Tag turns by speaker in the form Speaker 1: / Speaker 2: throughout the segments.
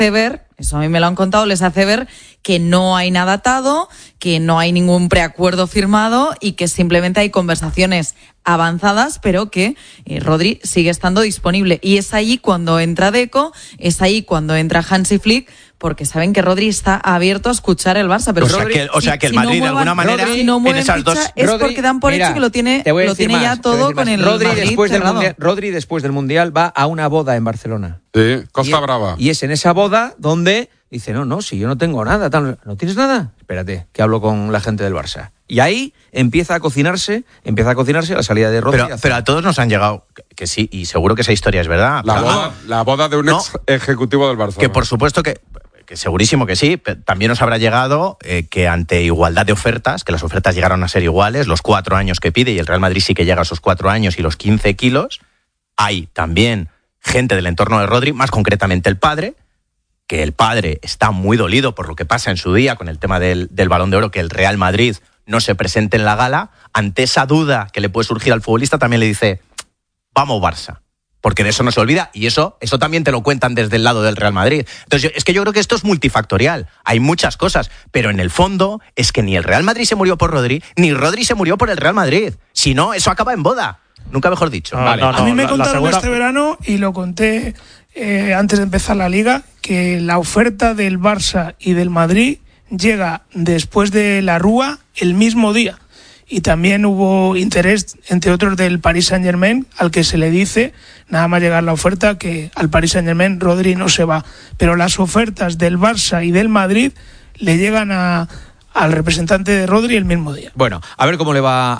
Speaker 1: ver, eso a mí me lo han contado, les hace ver que no hay nada atado, que no hay ningún preacuerdo firmado y que simplemente hay conversaciones avanzadas, pero que Rodri sigue estando disponible. Y es ahí cuando entra Deco, es ahí cuando entra Hansi Flick, porque saben que Rodri está abierto a escuchar el Barça. Pero
Speaker 2: o sea que el Madrid, de alguna manera,
Speaker 1: si no mueven
Speaker 2: esas
Speaker 1: ficha,
Speaker 2: dos...
Speaker 1: es
Speaker 3: Rodri,
Speaker 1: porque dan por hecho que lo tiene ya todo con el Madrid cerrado.
Speaker 3: Rodri después del Mundial va a una boda en Barcelona.
Speaker 4: Sí, Costa Brava.
Speaker 3: Y es en esa boda donde dice, no, si yo no tengo nada, tal. ¿No tienes nada? Espérate, que hablo con la gente del Barça. Y ahí empieza a cocinarse la salida de Rodri.
Speaker 2: Pero a todos nos han llegado, que sí, y seguro que esa historia es verdad.
Speaker 4: La boda de un ex ejecutivo del Barça.
Speaker 2: Que por supuesto que segurísimo que sí, también nos habrá llegado que ante igualdad de ofertas, que las ofertas llegaron a ser iguales, los 4 años que pide, y el Real Madrid sí que llega a esos 4 años y los 15 kilos, hay también gente del entorno de Rodri, más concretamente el padre, que el padre está muy dolido por lo que pasa en su día con el tema del Balón de Oro, que el Real Madrid no se presente en la gala. Ante esa duda que le puede surgir al futbolista, también le dice, vamos Barça. Porque de eso no se olvida, y eso también te lo cuentan desde el lado del Real Madrid. Entonces, es que yo creo que esto es multifactorial. Hay muchas cosas, pero en el fondo es que ni el Real Madrid se murió por Rodri, ni Rodri se murió por el Real Madrid. Si no, eso acaba en boda. Nunca mejor dicho.
Speaker 5: Vale. A mí me contaron este verano, y lo conté antes de empezar la Liga, que la oferta del Barça y del Madrid llega después de la Rúa el mismo día. Y también hubo interés, entre otros, del Paris Saint-Germain, al que se le dice, nada más llegar la oferta, que al Paris Saint-Germain Rodri no se va. Pero las ofertas del Barça y del Madrid le llegan al representante de Rodri el mismo día.
Speaker 3: Bueno, a ver cómo le va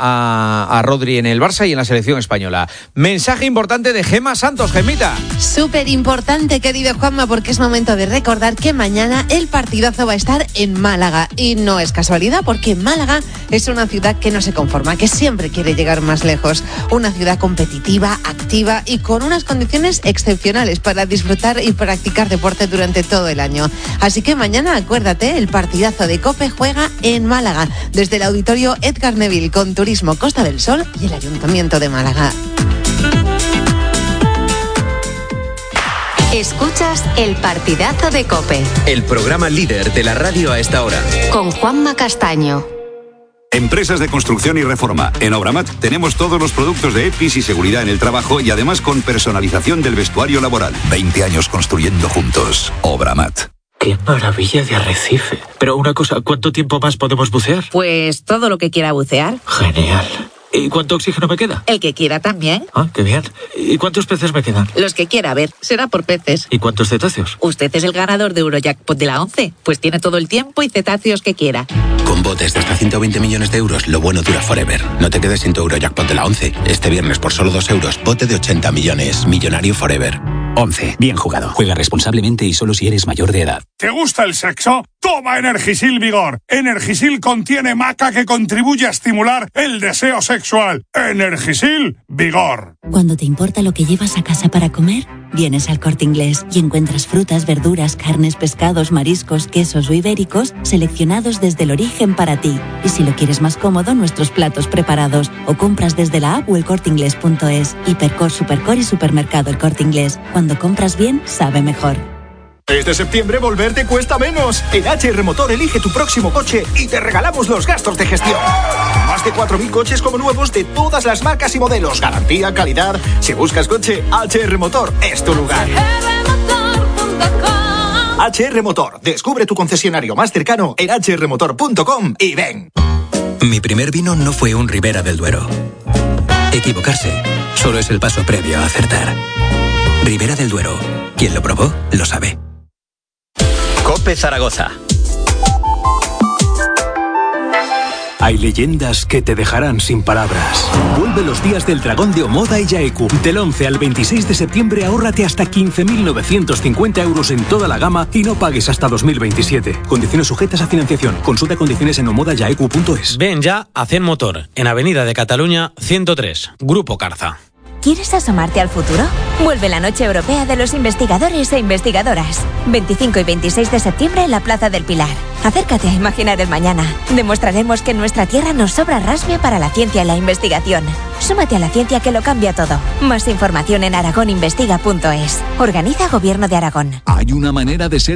Speaker 3: a Rodri en el Barça y en la selección española. Mensaje importante de Gemma Santos. Gemita.
Speaker 6: Súper importante, querido Juanma, porque es momento de recordar que mañana el partidazo va a estar en Málaga. Y no es casualidad, porque Málaga es una ciudad que no se conforma, que siempre quiere llegar más lejos. Una ciudad competitiva, activa y con unas condiciones excepcionales para disfrutar y practicar deporte durante todo el año. Así que mañana, acuérdate, el partidazo de COPE juega en Málaga, desde el Auditorio Edgar Neville, con Turismo Costa del Sol y el Ayuntamiento de Málaga.
Speaker 7: Escuchas el partidazo de COPE,
Speaker 8: el programa líder de la radio a esta hora,
Speaker 7: con Juanma Castaño.
Speaker 9: Empresas de construcción y reforma. En Obramat tenemos todos los productos de EPIs y seguridad en el trabajo, y además con personalización del vestuario laboral. 20 años construyendo juntos. Obramat.
Speaker 10: ¡Qué maravilla de arrecife! Pero una cosa, ¿cuánto tiempo más podemos bucear?
Speaker 11: Pues todo lo que quiera bucear.
Speaker 10: Genial. ¿Y cuánto oxígeno me queda?
Speaker 11: El que quiera también.
Speaker 10: Ah, qué bien. ¿Y cuántos peces me quedan?
Speaker 11: Los que quiera, a ver, será por peces.
Speaker 10: ¿Y cuántos cetáceos?
Speaker 11: Usted es el ganador de Eurojackpot de la 11, pues tiene todo el tiempo y cetáceos que quiera.
Speaker 8: Con botes de hasta 120 millones de euros, lo bueno dura forever. No te quedes sin tu Eurojackpot de la 11. Este viernes, por solo 2 euros, bote de 80 millones. Millonario forever.
Speaker 12: 11. Bien jugado. Juega responsablemente y solo si eres mayor de edad.
Speaker 13: ¿Te gusta el sexo? Toma Energisil Vigor. Energisil contiene maca que contribuye a estimular el deseo sexual. Energisil Vigor.
Speaker 14: Cuando te importa lo que llevas a casa para comer, vienes al Corte Inglés y encuentras frutas, verduras, carnes, pescados, mariscos, quesos o ibéricos seleccionados desde el origen para ti. Y si lo quieres más cómodo, nuestros platos preparados, o compras desde la app o elcorteinglés.es. Hipercor, Supercor y Supermercado El Corte Inglés. Cuando compras bien, sabe mejor.
Speaker 15: Este septiembre volver te cuesta menos. En HR Motor elige tu próximo coche y te regalamos los gastos de gestión. Más de 4.000 coches como nuevos de todas las marcas y modelos. Garantía, calidad. Si buscas coche, HR Motor es tu lugar. HR Motor. Descubre tu concesionario más cercano en hrmotor.com y ven.
Speaker 8: Mi primer vino no fue un Ribera del Duero. Equivocarse solo es el paso previo a acertar. Ribera del Duero. Quien lo probó, lo sabe.
Speaker 16: COPE Zaragoza.
Speaker 17: Hay leyendas que te dejarán sin palabras. Vuelve los días del Dragón de Omoda y Yaeku. Del 11 al 26 de septiembre ahórrate hasta 15.950 euros en toda la gama y no pagues hasta 2027. Condiciones sujetas a financiación. Consulta condiciones en omodayaeku.es.
Speaker 18: Ven ya a Zen Motor, en Avenida de Cataluña 103, Grupo Carza.
Speaker 19: ¿Quieres asomarte al futuro? Vuelve la Noche Europea de los Investigadores e Investigadoras. 25 y 26 de septiembre en la Plaza del Pilar. Acércate a imaginar el mañana. Demostraremos que en nuestra tierra nos sobra rasmia para la ciencia y la investigación. Súmate a la ciencia que lo cambia todo. Más información en aragoninvestiga.es. Organiza Gobierno de Aragón.
Speaker 20: Hay una manera de ser